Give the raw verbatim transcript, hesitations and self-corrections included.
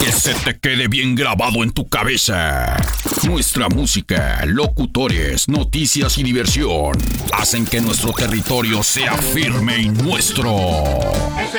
Que se te quede bien grabado en tu cabeza. Nuestra música, locutores, noticias y diversión hacen que nuestro territorio sea firme y nuestro.